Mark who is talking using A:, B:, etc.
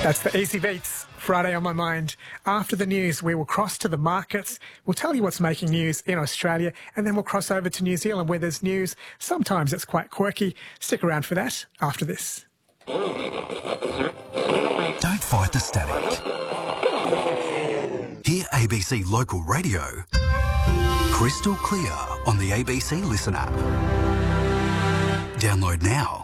A: That's the Easy Beats, Friday on My Mind. After the news, we will cross to the markets. We'll tell you what's making news in Australia, and then we'll cross over to New Zealand where there's news. Sometimes it's quite quirky. Stick around for that after this.
B: Don't fight the static. Hear ABC Local Radio crystal clear on the ABC Listen app. Download now.